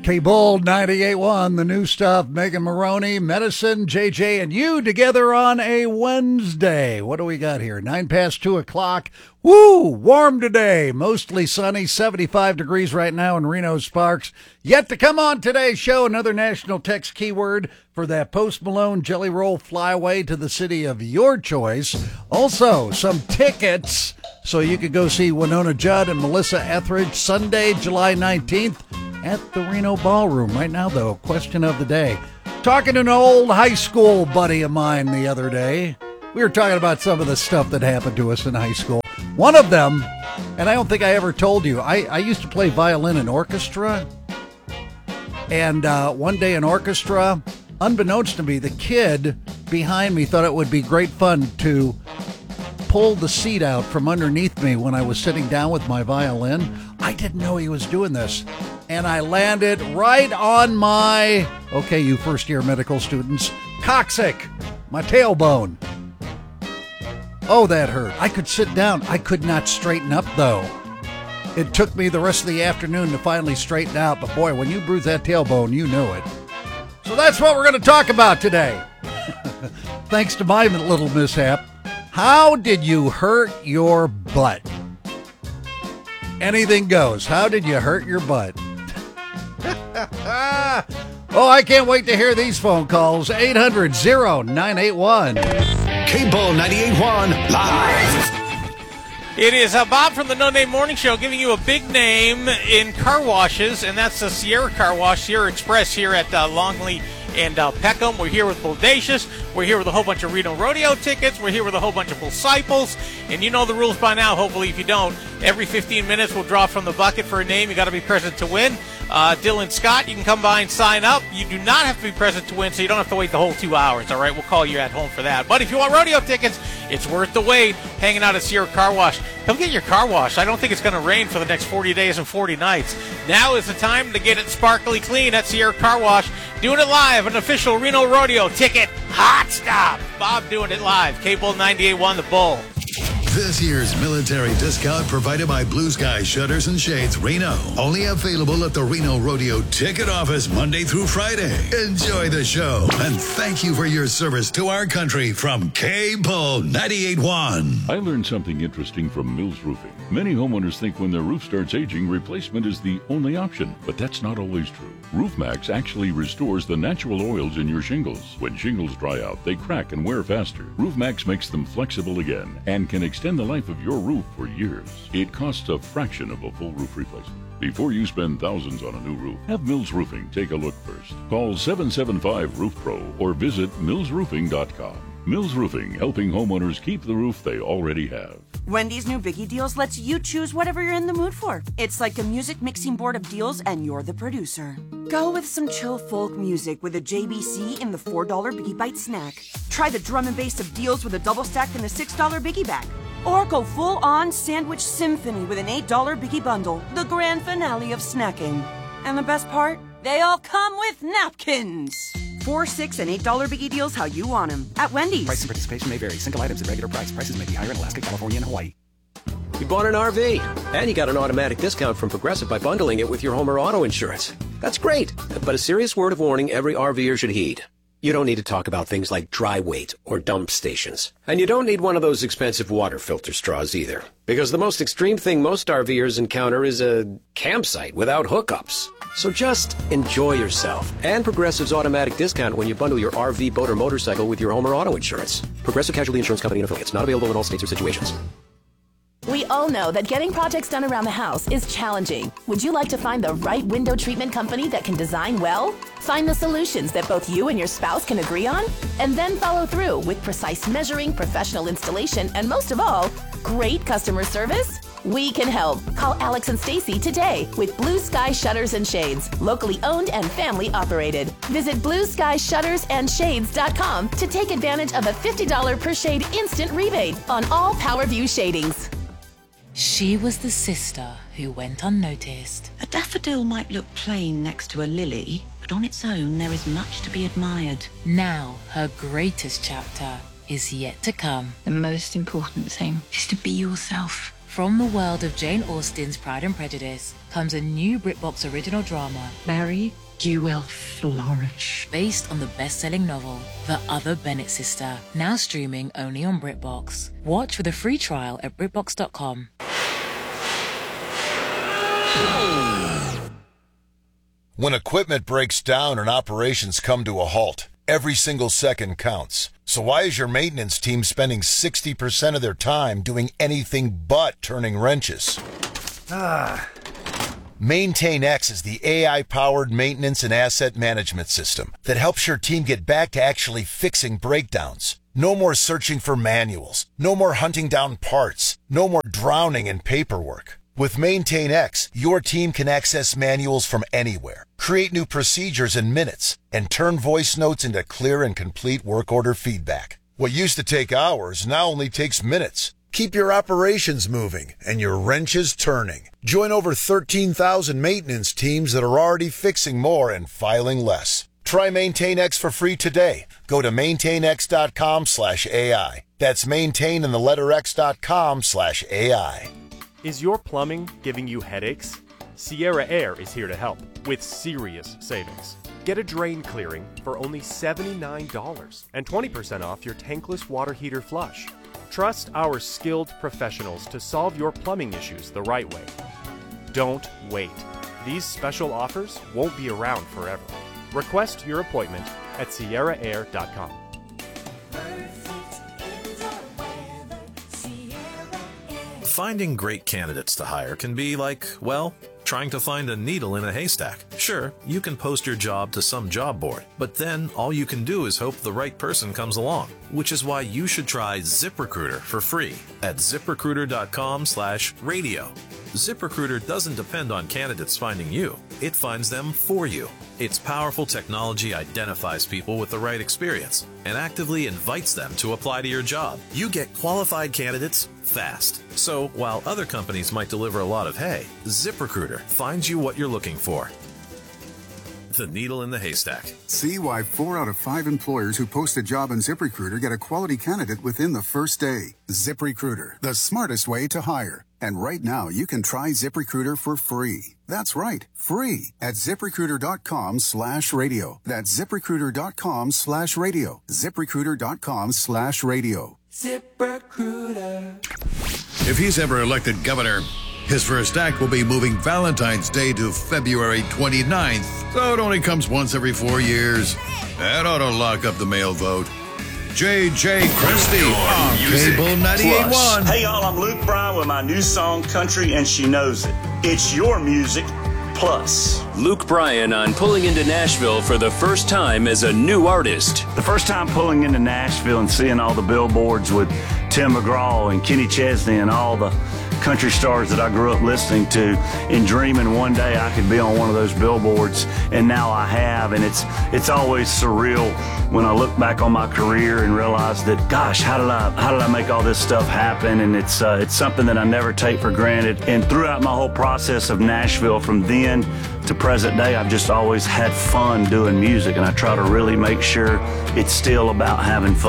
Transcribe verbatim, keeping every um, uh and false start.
K-Bull ninety-eight point one, the new stuff, Megan Maroney, Medicine, J J, and you together on a Wednesday. What do we got here? Nine past two o'clock. Woo! Warm today. Mostly sunny, seventy-five degrees right now in Reno Sparks. Yet to come on today's show, another national text keyword for that Post Malone Jelly Roll flyaway to the city of your choice. Also, some tickets so you could go see Winona Judd and Melissa Etheridge Sunday, July nineteenth. At the Reno Ballroom. Right now, though, question of the day. Talking to an old high school buddy of mine the other day. We were talking about some of the stuff that happened to us in high school. One of them, and I don't think I ever told you, I, I used to play violin in orchestra. And uh, one day in orchestra, unbeknownst to me, the kid behind me thought it would be great fun to pull the seat out from underneath me when I was sitting down with my violin. I didn't know he was doing this. And I landed right on my, okay, you first-year medical students, coccyx, my tailbone. Oh, that hurt. I could sit down. I could not straighten up, though. It took me the rest of the afternoon to finally straighten out, but boy, when you bruise that tailbone, you know it. So that's what we're going to talk about today. Thanks to my little mishap. How did you hurt your butt? Anything goes. How did you hurt your butt? Oh, I can't wait to hear these phone calls. eight hundred, oh nine eight one. K-Bull ninety-eight point one live. It is uh, Bob from the No Name Morning Show giving you a big name in car washes, and that's the Sierra Car Wash, Sierra Express here at uh, Longley and uh, Peckham. We're here with Bodacious. We're here with a whole bunch of Reno Rodeo tickets. We're here with a whole bunch of disciples. And you know the rules by now, hopefully. If you don't, every fifteen minutes we'll draw from the bucket for a name. You got to be present to win. Uh, Dylan Scott, you can come by and sign up. You do not have to be present to win, so you don't have to wait the whole two hours, all right? We'll call you at home for that. But if you want rodeo tickets, it's worth the wait. Hanging out at Sierra Car Wash. Come get your car washed. I don't think it's going to rain for the next forty days and forty nights. Now is the time to get it sparkly clean at Sierra Car Wash. Doing it live, an official Reno Rodeo ticket. Hot stop. Bob doing it live. K-Bull ninety-eight point one, The Bull. This year's military discount provided by Blue Sky Shutters and Shades Reno. Only available at the Reno Rodeo ticket office Monday through Friday. Enjoy the show and thank you for your service to our country from K-Bull ninety-eight point one. I learned something interesting from Mills Roofing. Many homeowners think when their roof starts aging, replacement is the only option, but that's not always true. RoofMax actually restores the natural oils in your shingles. When shingles dry out, they crack and wear faster. RoofMax makes them flexible again and can extend the life of your roof for years. It costs a fraction of a full roof replacement. Before you spend thousands on a new roof, have Mills Roofing take a look first. Call seven seven five roof pro or visit mills roofing dot com. Mills Roofing, helping homeowners keep the roof they already have. Wendy's new Biggie Deals lets you choose whatever you're in the mood for. It's like a music mixing board of deals and you're the producer. Go with some chill folk music with a J B C in the four dollar Biggie Bite snack. Try the drum and bass of deals with a double stack in the six dollar Biggie Bag. Or go full-on sandwich symphony with an eight dollar Biggie Bundle, the grand finale of snacking. And the best part? They all come with napkins. Four, six, and eight dollar Biggie Deals how you want them at Wendy's. Price and participation may vary. Single items at regular price. Prices may be higher in Alaska, California, and Hawaii. You bought an R V, and you got an automatic discount from Progressive by bundling it with your home or auto insurance. That's great, but a serious word of warning every RVer should heed. You don't need to talk about things like dry weight or dump stations. And you don't need one of those expensive water filter straws either. Because the most extreme thing most RVers encounter is a campsite without hookups. So just enjoy yourself and Progressive's automatic discount when you bundle your R V, boat, or motorcycle with your home or auto insurance. Progressive Casualty Insurance Company and affiliates. Not available in all states or situations. We all know that getting projects done around the house is challenging. Would you like to find the right window treatment company that can design well? Find the solutions that both you and your spouse can agree on? And then follow through with precise measuring, professional installation, and most of all, great customer service? We can help. Call Alex and Stacy today with Blue Sky Shutters and Shades, locally owned and family operated. Visit blue sky shutters and shades dot com to take advantage of a fifty dollars per shade instant rebate on all PowerView shadings. She was the sister who went unnoticed. A daffodil might look plain next to a lily, but on its own there is much to be admired. Now her greatest chapter is yet to come. The most important thing is to be yourself. From the world of Jane Austen's Pride and Prejudice comes a new BritBox original drama, Mary, you will flourish. based on the best-selling novel, The Other Bennett Sister, now streaming only on BritBox. Watch with a free trial at BritBox dot com. When equipment breaks down and operations come to a halt, every single second counts. So why is your maintenance team spending sixty percent of their time doing anything but turning wrenches? Ah. MaintainX is the A I-powered maintenance and asset management system that helps your team get back to actually fixing breakdowns. No more searching for manuals. No more hunting down parts. No more drowning in paperwork. With MaintainX, your team can access manuals from anywhere, create new procedures in minutes, and turn voice notes into clear and complete work order feedback. What used to take hours now only takes minutes. Keep your operations moving and your wrenches turning. Join over thirteen thousand maintenance teams that are already fixing more and filing less. Try MaintainX for free today. Go to maintainx.com slash AI. That's maintain in the letter X dot com slash AI. Is your plumbing giving you headaches? Sierra Air is here to help with serious savings. Get a drain clearing for only seventy-nine dollars and twenty percent off your tankless water heater flush. Trust our skilled professionals to solve your plumbing issues the right way. Don't wait. These special offers won't be around forever. Request your appointment at sierra air dot com. Finding great candidates to hire can be like, well, trying to find a needle in a haystack. Sure, you can post your job to some job board, but then all you can do is hope the right person comes along, which is why you should try ZipRecruiter for free at ziprecruiter.com slash radio. ZipRecruiter doesn't depend on candidates finding you. It finds them for you. Its powerful technology identifies people with the right experience and actively invites them to apply to your job. You get qualified candidates fast. So while other companies might deliver a lot of hay, ZipRecruiter finds you what you're looking for. The needle in the haystack. See why four out of five employers who post a job on ZipRecruiter get a quality candidate within the first day. ZipRecruiter, the smartest way to hire. And right now, you can try ZipRecruiter for free. That's right, free at ZipRecruiter.com slash radio. That's ZipRecruiter.com slash radio. ZipRecruiter.com slash radio. ZipRecruiter. If he's ever elected governor, his first act will be moving Valentine's Day to February twenty-ninth, so it only comes once every four years. That ought to lock up the mail vote. J J Christie on Cable ninety-eight point one. Hey y'all, I'm Luke Bryan with my new song, Country and She Knows It. It's your music plus. Luke Bryan on Pulling into Nashville for the first time as a new artist. The first time pulling into Nashville and seeing all the billboards with Tim McGraw and Kenny Chesney and all the country stars that I grew up listening to, and dreaming one day I could be on one of those billboards, and now I have, and it's it's always surreal when I look back on my career and realize that, gosh, how did I how did I make all this stuff happen? And it's uh, it's something that I never take for granted. And throughout my whole process of Nashville, from then to present day, I've just always had fun doing music, and I try to really make sure it's still about having fun.